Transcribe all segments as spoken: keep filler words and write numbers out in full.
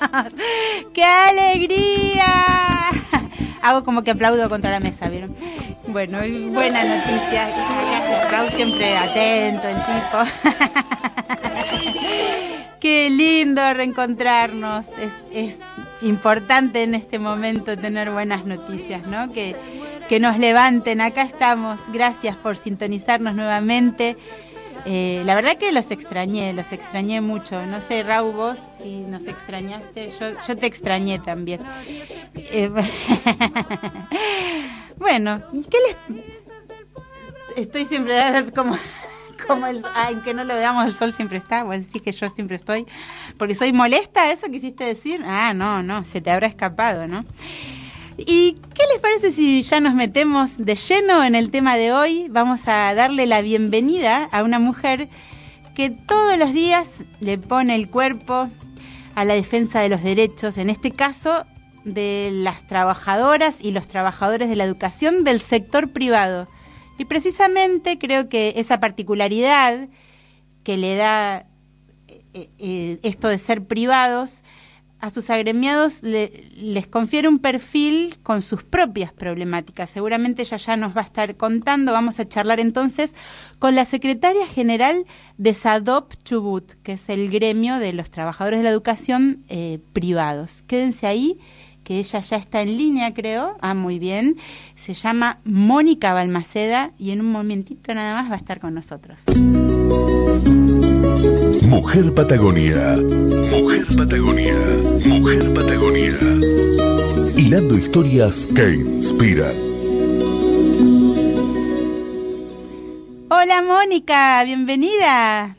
¡Qué alegría! Hago como que aplaudo contra la mesa, ¿vieron? Bueno, y buena noticia. Gracias, Raúl, siempre atento, el tipo. Qué lindo reencontrarnos. Es, es importante en este momento tener buenas noticias, ¿no? Que, que nos levanten. Acá estamos. Gracias por sintonizarnos nuevamente. Eh, la verdad que los extrañé, los extrañé mucho. No sé, Raúl, vos si nos extrañaste. Yo, yo te extrañé también. Eh, bueno, ¿qué les...? Estoy siempre como... como el, ah, en que no lo veamos, el sol siempre está. Vos decís que yo siempre estoy porque soy molesta, ¿eso quisiste decir? Ah, no, no, se te habrá escapado, ¿no? ¿Y qué les parece si ya nos metemos de lleno en el tema de hoy? Vamos a darle la bienvenida a una mujer que todos los días le pone el cuerpo a la defensa de los derechos, en este caso de las trabajadoras y los trabajadores de la educación del sector privado. Y precisamente creo que esa particularidad que le da eh, eh, esto de ser privados a sus agremiados le, les confiere un perfil con sus propias problemáticas. Seguramente ella ya nos va a estar contando. Vamos a charlar entonces con la secretaria general de SADOP Chubut, que es el gremio de los trabajadores de la educación eh, privados. Quédense ahí, que ella ya está en línea, creo. Ah, muy bien. Se llama Mónica Balmaceda y en un momentito nada más va a estar con nosotros. Mujer Patagonia. Mujer Patagonia. Mujer Patagonia. Hilando historias que inspiran. Hola, Mónica, bienvenida.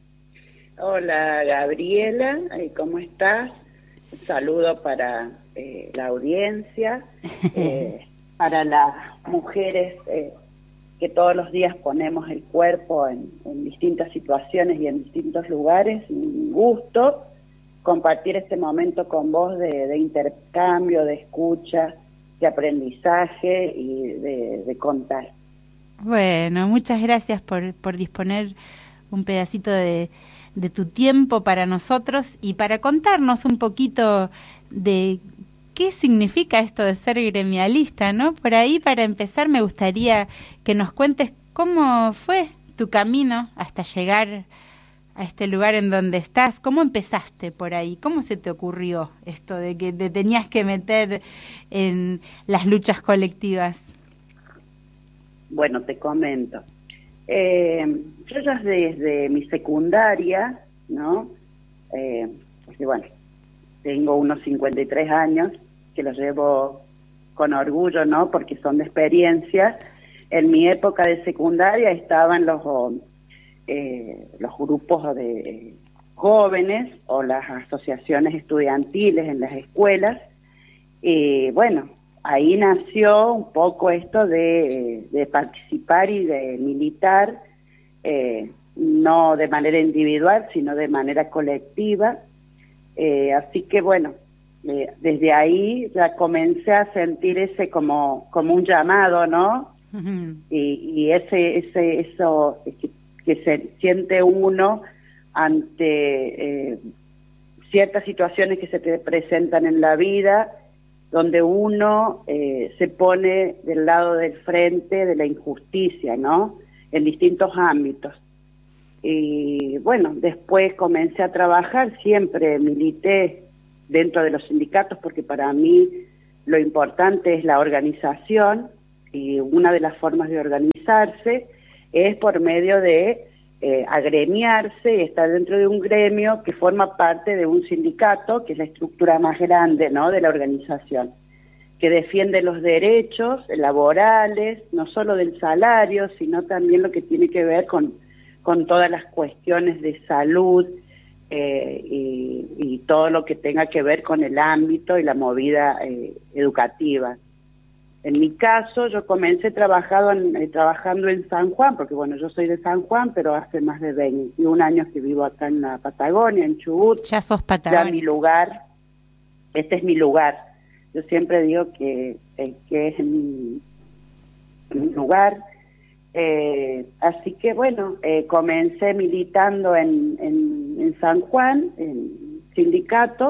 Hola, Gabriela, ¿cómo estás? Un saludo para eh, la audiencia, eh, para las mujeres eh, que todos los días ponemos el cuerpo en, en distintas situaciones y en distintos lugares. Un gusto compartir este momento con vos de, de intercambio, de escucha, de aprendizaje y de, de contar. Bueno, muchas gracias por, por disponer un pedacito de, de tu tiempo para nosotros y para contarnos un poquito de qué significa esto de ser gremialista, ¿no? Por ahí, para empezar, me gustaría que nos cuentes cómo fue tu camino hasta llegar a este lugar en donde estás. ¿Cómo empezaste por ahí? ¿Cómo se te ocurrió esto de que te tenías que meter en las luchas colectivas? Bueno, te comento. Eh, yo ya desde mi secundaria, ¿no? Eh, porque bueno, tengo unos cincuenta y tres años, que los llevo con orgullo, ¿no? Porque son de experiencia. En mi época de secundaria estaban los, eh, los grupos de jóvenes o las asociaciones estudiantiles en las escuelas. Y bueno, ahí nació un poco esto de, de participar y de militar, eh, no de manera individual, sino de manera colectiva. Eh, así que bueno, eh, desde ahí ya comencé a sentir ese como, como un llamado, ¿no? Uh-huh. Y, y ese, ese, eso que, que se siente uno ante eh, ciertas situaciones que se te presentan en la vida, donde uno eh, se pone del lado del frente de la injusticia, ¿no? En distintos ámbitos. Y bueno, después comencé a trabajar, siempre milité dentro de los sindicatos, porque para mí lo importante es la organización, y una de las formas de organizarse es por medio de eh, agremiarse y estar dentro de un gremio que forma parte de un sindicato, que es la estructura más grande, ¿no?, de la organización, que defiende los derechos laborales, no solo del salario, sino también lo que tiene que ver con, con todas las cuestiones de salud eh, y, y todo lo que tenga que ver con el ámbito y la movida eh, educativa. En mi caso, yo comencé trabajando en, eh, trabajando en San Juan, porque bueno, yo soy de San Juan, pero hace más de veintiún años que vivo acá en la Patagonia, en Chubut. Ya sos Patagonia. Ya mi lugar, este es mi lugar. Yo siempre digo que, eh, que es mi, mi lugar. Eh, así que bueno, eh, comencé militando en, en, en San Juan, en sindicato,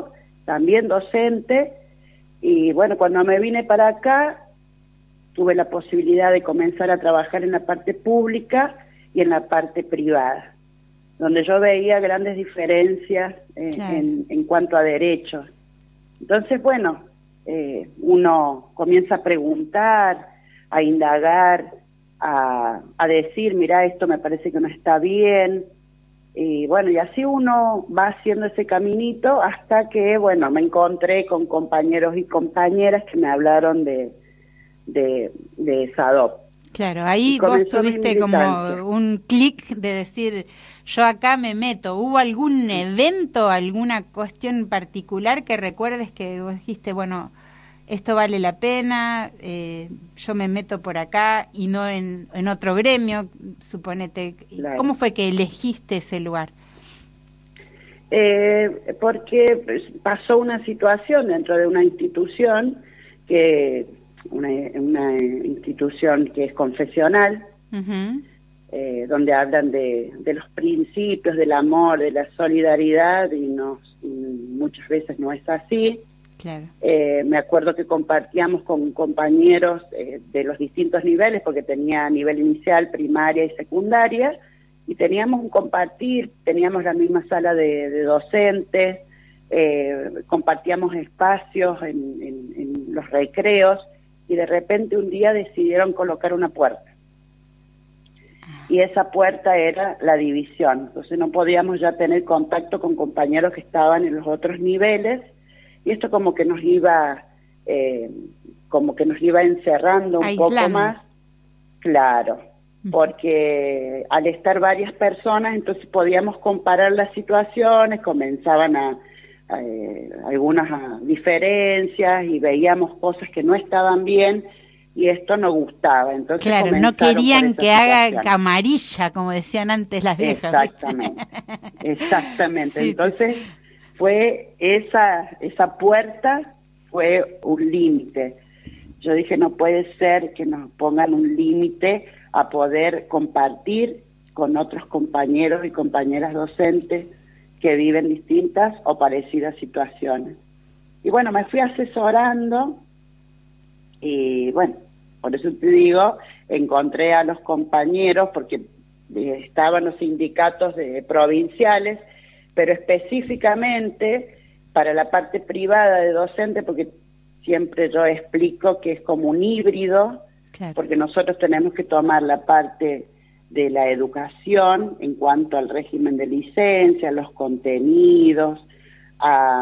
también docente, y bueno, cuando me vine para acá, tuve la posibilidad de comenzar a trabajar en la parte pública y en la parte privada, donde yo veía grandes diferencias eh, claro. en, en cuanto a derechos. Entonces, bueno, eh, uno comienza a preguntar, a indagar, a, a decir, mira, esto me parece que no está bien, y bueno, y así uno va haciendo ese caminito hasta que, bueno, me encontré con compañeros y compañeras que me hablaron de, de, de SADOP. Claro, ahí vos tuviste como un clic de decir, yo acá me meto. ¿Hubo algún evento, alguna cuestión particular que recuerdes que vos dijiste, bueno, esto vale la pena, eh, yo me meto por acá y no en, en otro gremio, suponete? Claro. ¿Cómo fue que elegiste ese lugar? Eh, porque pasó una situación dentro de una institución, que una, una institución que es confesional, uh-huh. eh, donde hablan de, de los principios, del amor, de la solidaridad, y, no, y muchas veces no es así. Claro. Eh, me acuerdo que compartíamos con compañeros eh, de los distintos niveles, porque tenía nivel inicial, primaria y secundaria, y teníamos un compartir, teníamos la misma sala de, de docentes, eh, compartíamos espacios en, en, en los recreos, y de repente un día decidieron colocar una puerta. Y esa puerta era la división, entonces no podíamos ya tener contacto con compañeros que estaban en los otros niveles, y esto como que nos iba eh, como que nos iba encerrando un Aislando. poco más, claro, porque al estar varias personas, entonces podíamos comparar las situaciones, comenzaban a, a eh, algunas a diferencias, y veíamos cosas que no estaban bien, y esto no gustaba. Entonces, claro, no querían que haga camarilla, como decían antes las viejas. Exactamente, exactamente. Sí, entonces sí. fue esa esa puerta, fue un límite. Yo dije, no puede ser que nos pongan un límite a poder compartir con otros compañeros y compañeras docentes que viven distintas o parecidas situaciones. Y bueno, me fui asesorando, y bueno, por eso te digo, encontré a los compañeros, porque estaban los sindicatos de provinciales, pero específicamente para la parte privada de docente, porque siempre yo explico que es como un híbrido, claro. porque nosotros tenemos que tomar la parte de la educación en cuanto al régimen de licencia, los contenidos, a,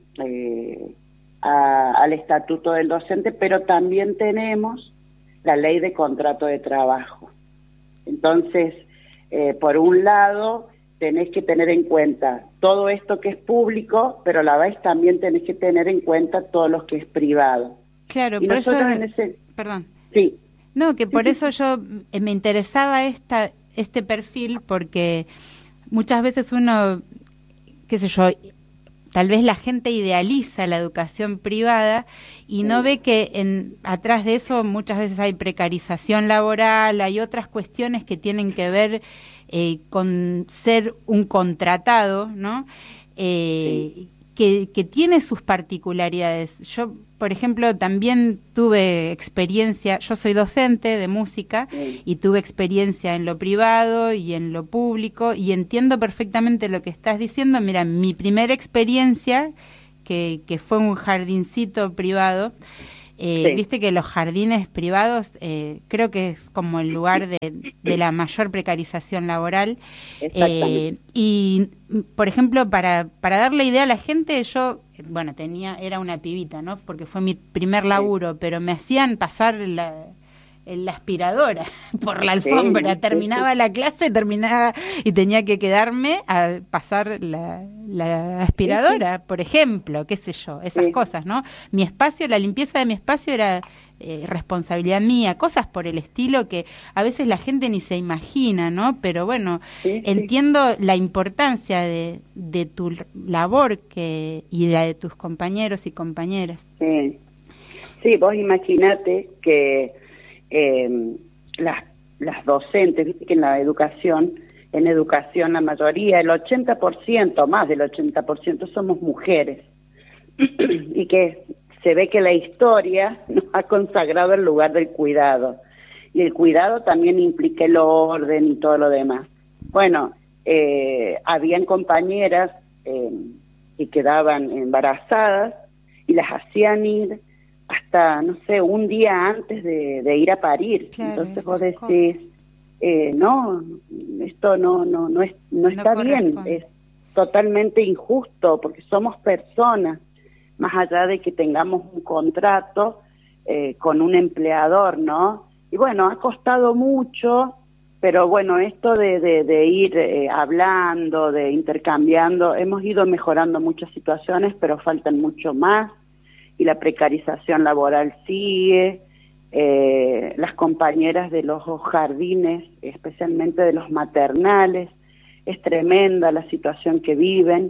eh, a, al estatuto del docente, pero también tenemos la ley de contrato de trabajo. Entonces, eh, por un lado, tenés que tener en cuenta todo esto que es público, pero a la vez también tenés que tener en cuenta todo lo que es privado. Claro, y por eso... En ese... Perdón. Sí. No, que por eso yo eh, me interesaba esta este perfil, porque muchas veces uno, qué sé yo, tal vez la gente idealiza la educación privada y no ve que en atrás de eso muchas veces hay precarización laboral, hay otras cuestiones que tienen que ver eh, con ser un contratado, ¿no? Eh, sí. que, que tiene sus particularidades. Yo, por ejemplo, también tuve experiencia, yo soy docente de música sí. y tuve experiencia en lo privado y en lo público, y entiendo perfectamente lo que estás diciendo. Mira, mi primera experiencia, que, que fue un jardincito privado, eh, sí. viste que los jardines privados eh, creo que es como el lugar de, de la mayor precarización laboral. Eh, y, por ejemplo, para, para darle idea a la gente, yo... bueno, tenía era una pibita, ¿no? Porque fue mi primer laburo, sí. pero me hacían pasar la, la aspiradora por la alfombra. Sí, terminaba sí. la clase, terminaba y tenía que quedarme a pasar la, la aspiradora, sí, sí. por ejemplo, qué sé yo, esas sí. cosas, ¿no? Mi espacio, la limpieza de mi espacio era eh, responsabilidad mía, cosas por el estilo que a veces la gente ni se imagina, ¿no? Pero bueno, sí, entiendo sí. la importancia de, de tu labor que y la de tus compañeros y compañeras. Sí, sí, vos imaginate que eh, las, las docentes, viste que en la educación, en educación la mayoría, el ochenta por ciento, más del ochenta por ciento somos mujeres. y que se ve que la historia nos ha consagrado el lugar del cuidado. Y el cuidado también implica el orden y todo lo demás. Bueno, eh, habían compañeras eh, que quedaban embarazadas y las hacían ir hasta, no sé, un día antes de, de ir a parir. Claro, entonces vos decís, eh, no, esto no no no, es, no está no bien, es totalmente injusto, porque somos personas, más allá de que tengamos un contrato eh, con un empleador, ¿no? Y bueno, ha costado mucho, pero bueno, esto de, de, de ir eh, hablando, de intercambiando, hemos ido mejorando muchas situaciones, pero faltan mucho más, y la precarización laboral sigue. Eh, las compañeras de los jardines, especialmente de los maternales, es tremenda la situación que viven,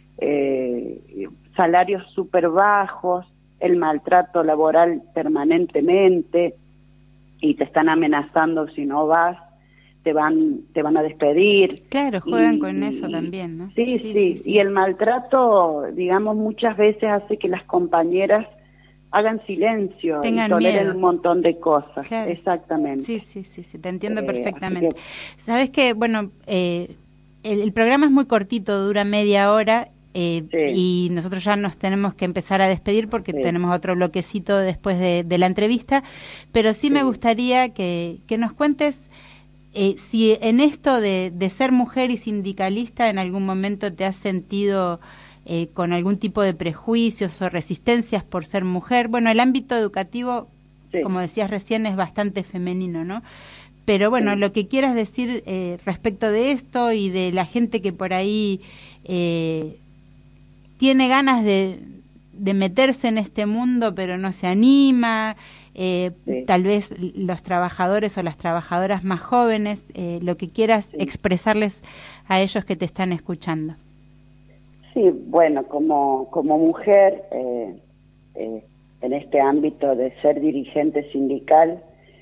eh, salarios súper bajos, el maltrato laboral permanentemente, y te están amenazando si no vas, te van te van a despedir. Claro, juegan y, con eso también, ¿no? Sí, sí, sí, sí, y el maltrato, digamos, muchas veces hace que las compañeras hagan silencio, tengan y toleren miedo. Un montón de cosas. Claro. Exactamente. Sí, sí, sí, sí, te entiendo eh, perfectamente. Que... Sabes que, bueno, eh, el, el programa es muy cortito, dura media hora, eh, sí. y nosotros ya nos tenemos que empezar a despedir porque sí. tenemos otro bloquecito después de, de la entrevista, pero sí, sí. me gustaría que, que nos cuentes eh, si en esto de, de ser mujer y sindicalista en algún momento te has sentido... Eh, con algún tipo de prejuicios o resistencias por ser mujer. Bueno, el ámbito educativo, sí. como decías recién, es bastante femenino, ¿no? Pero bueno, sí. lo que quieras decir eh, respecto de esto y de la gente que por ahí eh, tiene ganas de, de meterse en este mundo, pero no se anima, eh, sí. tal vez los trabajadores o las trabajadoras más jóvenes, eh, lo que quieras sí. expresarles a ellos que te están escuchando. Sí, bueno, como como mujer, eh, eh, en este ámbito de ser dirigente sindical,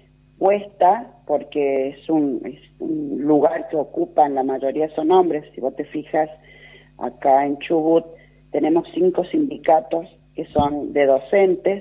cuesta porque es un, es un lugar que ocupan, la mayoría son hombres. Si vos te fijas, acá en Chubut tenemos cinco sindicatos que son de docentes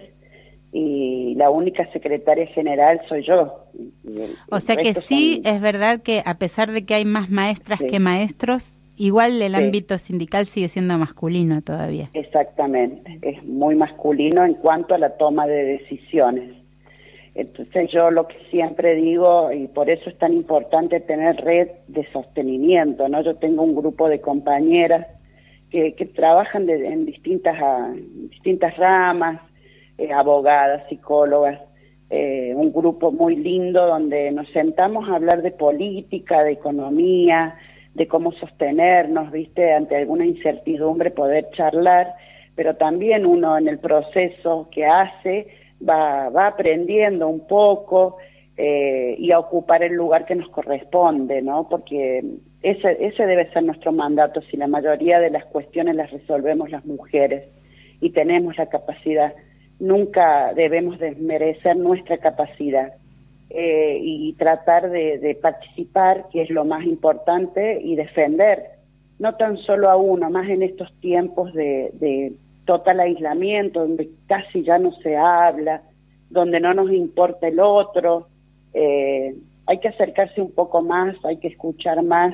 y la única secretaria general soy yo. El, o sea que sí, son... es verdad que a pesar de que hay más maestras sí. que maestros, igual el sí. ámbito sindical sigue siendo masculino todavía. Exactamente, es muy masculino en cuanto a la toma de decisiones. Entonces yo lo que siempre digo, y por eso es tan importante tener red de sostenimiento, ¿no? Yo tengo un grupo de compañeras que, que trabajan de, en distintas a, distintas ramas, eh, abogadas, psicólogas, eh, un grupo muy lindo donde nos sentamos a hablar de política, de economía, de cómo sostenernos, viste, ante alguna incertidumbre, poder charlar, pero también uno en el proceso que hace va, va aprendiendo un poco eh, y a ocupar el lugar que nos corresponde, ¿no? Porque ese, ese debe ser nuestro mandato, si la mayoría de las cuestiones las resolvemos las mujeres y tenemos la capacidad, nunca debemos desmerecer nuestra capacidad. Eh, y tratar de, de participar, que es lo más importante, y defender, no tan solo a uno, más en estos tiempos de, de total aislamiento, donde casi ya no se habla, donde no nos importa el otro, eh, hay que acercarse un poco más, hay que escuchar más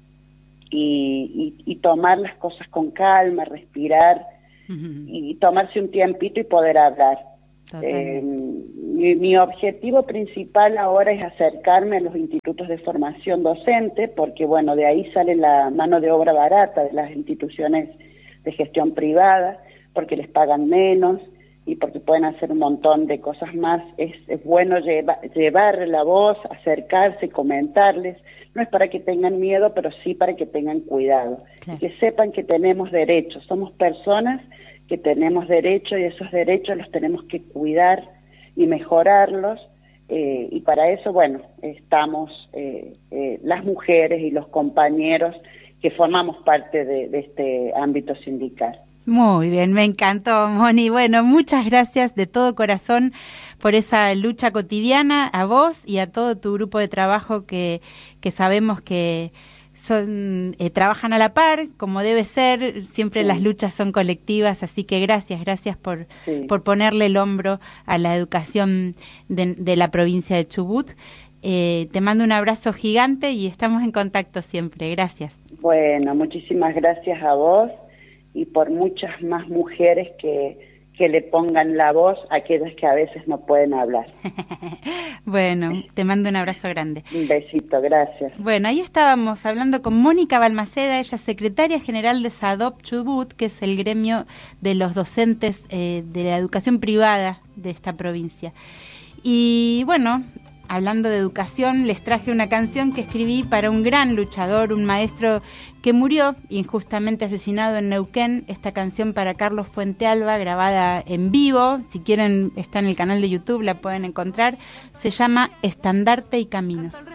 y, y, y tomar las cosas con calma, respirar uh-huh. y tomarse un tiempito y poder hablar. Eh, mi, mi objetivo principal ahora es acercarme a los institutos de formación docente, porque bueno, de ahí sale la mano de obra barata de las instituciones de gestión privada, porque les pagan menos y porque pueden hacer un montón de cosas más. Es, es bueno lleva, llevar la voz, acercarse, comentarles, no es para que tengan miedo, pero sí para que tengan cuidado, claro. que sepan que tenemos derechos, somos personas que tenemos derechos y esos derechos los tenemos que cuidar y mejorarlos, eh, y para eso, bueno, estamos eh, eh, las mujeres y los compañeros que formamos parte de, de este ámbito sindical. Muy bien, me encantó, Moni. Bueno, muchas gracias de todo corazón por esa lucha cotidiana, a vos y a todo tu grupo de trabajo que, que sabemos que son eh, trabajan a la par, como debe ser, siempre sí. las luchas son colectivas, así que gracias, gracias por, sí. por ponerle el hombro a la educación de, de la provincia de Chubut. Eh, te mando un abrazo gigante y estamos en contacto siempre, gracias. Bueno, muchísimas gracias a vos y por muchas más mujeres que, que le pongan la voz a aquellas que a veces no pueden hablar. Bueno, te mando un abrazo grande. Un besito, gracias. Bueno, ahí estábamos hablando con Mónica Balmaceda, ella es secretaria general de SADOP Chubut, que es el gremio de los docentes eh, de la educación privada de esta provincia. Y bueno, hablando de educación, les traje una canción que escribí para un gran luchador, un maestro que murió injustamente asesinado en Neuquén. Esta canción para Carlos Fuentealba, grabada en vivo, si quieren está en el canal de YouTube, la pueden encontrar. Se llama Estandarte y Camino.